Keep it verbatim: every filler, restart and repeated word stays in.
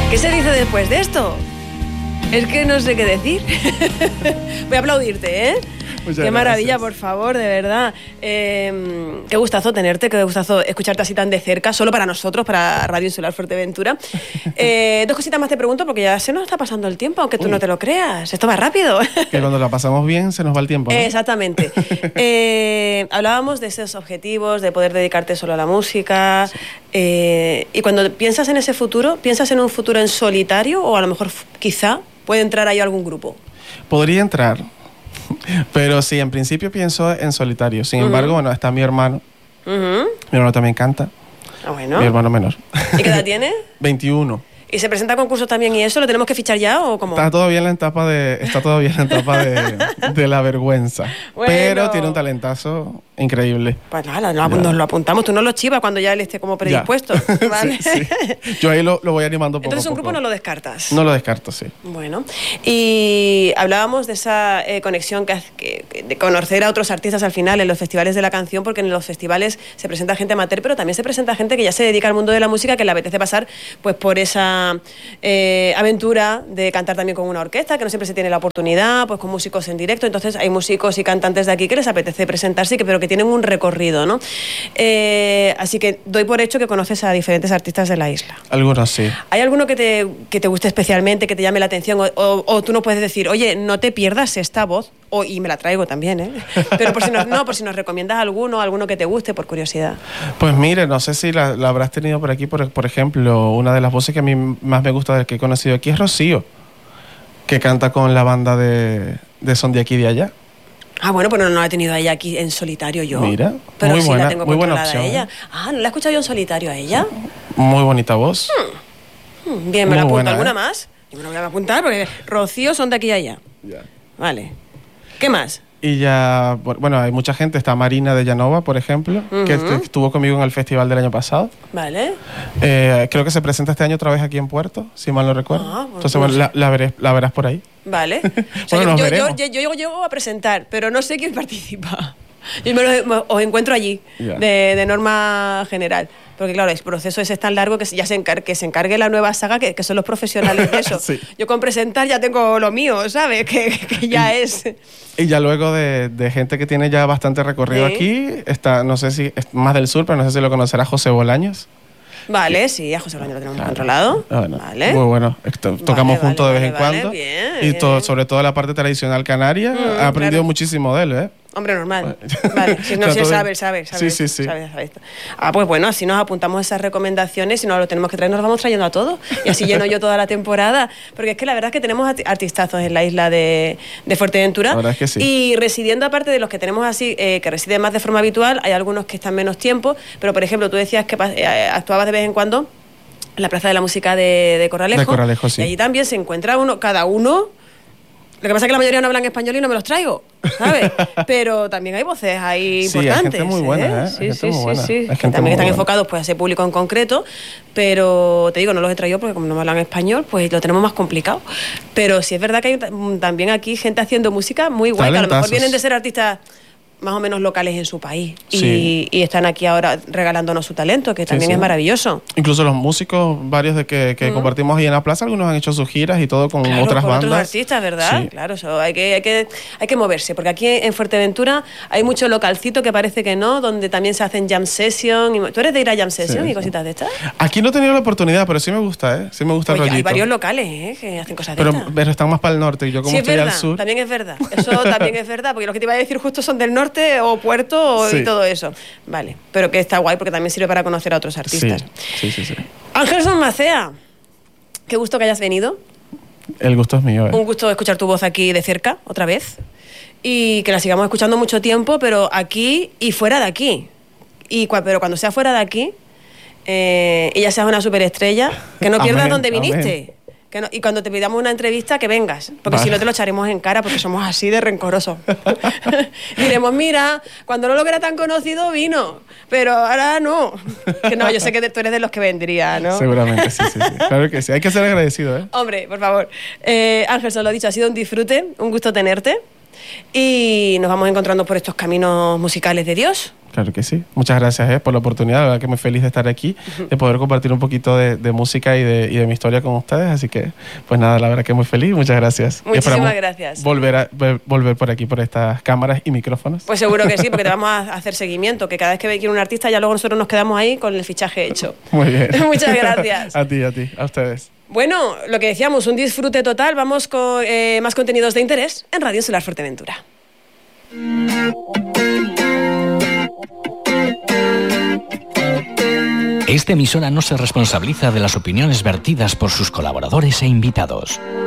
¿Qué se dice después de esto? Es que no sé qué decir. Voy a aplaudirte, ¿eh? Muchas qué maravilla, gracias. por favor, de verdad. Eh, qué gustazo tenerte, qué gustazo escucharte así tan de cerca, solo para nosotros, para Radio Insular Fuerteventura. Eh, dos cositas más te pregunto, porque ya se nos está pasando el tiempo, aunque tú Uy. no te lo creas. Esto va rápido. Que cuando la pasamos bien se nos va el tiempo, ¿no? Exactamente. Eh, hablábamos de esos objetivos, de poder dedicarte solo a la música. Sí. Eh, y cuando piensas en ese futuro, ¿piensas en un futuro en solitario o a lo mejor quizá puede entrar ahí algún grupo? Podría entrar, pero sí, en principio pienso en solitario. Sin uh-huh. embargo, bueno, está mi hermano. Uh-huh. Mi hermano también canta. Ah, bueno. Mi hermano menor. ¿Y qué edad tiene? veintiuno. ¿Y se presenta a concursos también y eso? ¿Lo tenemos que fichar ya o cómo? Está todavía en la etapa de, está todavía en la, etapa de, de la vergüenza. Bueno. Pero tiene un talentazo increíble. Pues nada, no, nos lo apuntamos. Tú no lo chivas cuando ya él esté como predispuesto. ¿Vale? Sí, sí. Yo ahí lo, lo voy animando poco Entonces a un poco. grupo no lo descartas. No lo descarto, sí. Bueno. Y hablábamos de esa eh, conexión que, que, de conocer a otros artistas al final en los festivales de la canción, porque en los festivales se presenta gente amateur, pero también se presenta gente que ya se dedica al mundo de la música, que le apetece pasar pues por esa... Eh, aventura de cantar también con una orquesta, que no siempre se tiene la oportunidad, pues con músicos en directo. Entonces hay músicos y cantantes de aquí que les apetece presentarse, que, pero que tienen un recorrido, ¿no? Eh, así que doy por hecho que conoces a diferentes artistas de la isla. Algunos sí. ¿Hay alguno que te, que te guste especialmente, que te llame la atención? O, o, o tú no puedes decir, oye, no te pierdas esta voz, o, y me la traigo también, ¿eh? Pero por si nos, no, por si nos recomiendas alguno, alguno que te guste, por curiosidad. Pues mire, no sé si la, la habrás tenido por aquí, por, por ejemplo, una de las voces que a mí más me gusta del que he conocido aquí es Rocío, que canta con la banda de, de Son de Aquí y de Allá. Ah, bueno, pues no, no la he tenido a ella aquí en solitario yo. Mira, pero muy sí buena, la tengo muy buena controlada opción, a ella. ¿eh? Ah, ¿no la he escuchado yo en solitario a ella? Muy bonita voz. Hmm. Hmm, bien, me muy la apunto. buena, ¿Alguna ¿eh? más? Yo me la voy a apuntar porque Rocío Son de Aquí y Allá. Ya. Vale. ¿Qué más? Y ya, bueno, hay mucha gente. Está Marina de Llanova, por ejemplo, uh-huh. que estuvo conmigo en el festival del año pasado. Vale. Eh, creo que se presenta este año otra vez aquí en Puerto, si mal no recuerdo. Ah, bueno, Entonces, bueno, la, la, veré, la verás por ahí. Vale. O sea, bueno, yo, nos yo, veremos. yo, yo, yo llego a presentar, pero no sé quién participa. Yo me los, os encuentro allí, yeah. de, de norma general. Porque claro, el proceso ese es tan largo que ya se encargue, que se encargue la nueva saga, que, que son los profesionales de eso. Sí. Yo con presentar ya tengo lo mío, ¿sabes? Que, que ya y, es... Y ya luego de, de gente que tiene ya bastante recorrido, ¿sí? Aquí, está, no sé si es más del sur, pero no sé si lo conocerá José Bolaños. Vale, sí, a José Bolaños lo tenemos claro. controlado. Bueno, vale. Muy bueno. Esto, tocamos vale, juntos vale, de vez vale, en cuando. Vale, bien, y bien. todo, sobre todo la parte tradicional canaria. Mm, ha aprendido claro. muchísimo de él, ¿eh? Hombre, normal. Vale, si no, si él sabe, él sabe, sabe. Sí, sí, sí. Sabe, sabe esto. Ah, pues bueno, así nos apuntamos esas recomendaciones y no lo tenemos que traer, nos lo vamos trayendo a todos. Y así lleno yo toda la temporada. Porque es que la verdad es que tenemos artistazos en la isla de, de Fuerteventura. La verdad es que sí. Y residiendo, aparte de los que tenemos así, eh, que residen más de forma habitual, hay algunos que están menos tiempo. Pero, por ejemplo, tú decías que eh, actuabas de vez en cuando en la Plaza de la Música de, de Corralejo. De Corralejo, sí. Y allí también se encuentra uno, cada uno... Lo que pasa es que la mayoría no hablan español y no me los traigo, ¿sabes? Pero también hay voces ahí sí, importantes. Hay gente muy buena, ¿eh? Sí, hay sí, muy buena. sí, sí. Hay Que también muy están buena. enfocados pues, a ese público en concreto, pero te digo, no los he traído porque como no me hablan español, pues lo tenemos más complicado. Pero sí es verdad que hay también aquí gente haciendo música muy guay, que a lo mejor vienen de ser artistas más o menos locales en su país sí. y, y están aquí ahora regalándonos su talento, que también sí, sí. es maravilloso. Incluso los músicos, varios de que, que mm. compartimos ahí en la plaza, algunos han hecho sus giras y todo con claro, otras con bandas. Otros artistas, ¿verdad? Sí. Claro, eso, hay, que, hay, que, hay que moverse, porque aquí en Fuerteventura hay mucho localcito que parece que no, donde también se hacen jam session. Y, ¿tú eres de ir a jam session sí, y cositas de estas? Aquí no he tenido la oportunidad, pero sí me gusta, ¿eh? Sí me gusta Oye, el rollito. Hay varios locales, ¿eh? Que hacen cosas de pero, estas. Pero están más para el norte y yo como sí, estoy verdad, al sur... también es verdad. Eso también es verdad, porque los que te iba a decir justo son del norte o Puerto o sí. y todo eso. Vale, pero que está guay porque también sirve para conocer a otros artistas. Sí, sí, sí. sí. Ángelson Macea, qué gusto que hayas venido. El gusto es mío. ¿eh? Un gusto escuchar tu voz aquí de cerca, otra vez. Y que la sigamos escuchando mucho tiempo, pero aquí y fuera de aquí. Y, pero cuando sea fuera de aquí, eh, ella sea una superestrella, que no pierdas amén, donde viniste. Amén. Que no, y cuando te pidamos una entrevista, que vengas, porque vale. si no te lo echaremos en cara, porque somos así de rencorosos. Diremos, mira, cuando no lo era tan conocido, vino, pero ahora no. Que no, yo sé que tú eres de los que vendría, ¿no? Seguramente, sí, sí, sí. Claro que sí, hay que ser agradecido, ¿eh? Hombre, por favor. Eh, Ángelson, lo dicho, ha sido un disfrute, un gusto tenerte. y nos vamos encontrando por estos caminos musicales de Dios. Claro que sí. Muchas gracias eh, por la oportunidad. La verdad que muy feliz de estar aquí, uh-huh. de poder compartir un poquito de, de música y de, y de mi historia con ustedes. Así que, pues nada, la verdad que muy feliz. Muchas gracias. Muchísimas gracias. Volver, a, volver por aquí, por estas cámaras y micrófonos. Pues seguro que sí, porque te vamos a hacer seguimiento, que cada vez que viene un artista ya luego nosotros nos quedamos ahí con el fichaje hecho. Muy bien. Muchas gracias. A ti, a ti, a ustedes. Bueno, lo que decíamos, un disfrute total. Vamos con eh, más contenidos de interés en Radio Insular Fuerteventura. Esta emisora no se responsabiliza de las opiniones vertidas por sus colaboradores e invitados.